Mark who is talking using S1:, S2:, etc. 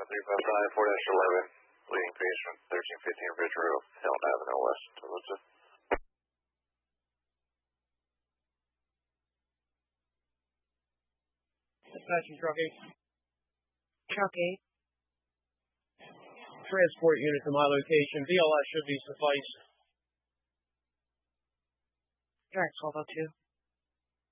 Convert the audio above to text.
S1: 355, 4-11, leading patient, 1315 Ridge Road, Elm Avenue West, Duluth.
S2: Dispatching Truck 8.
S3: Truck 8.
S2: Transport unit to my location. BLS should be suffice.
S3: Direct 1202.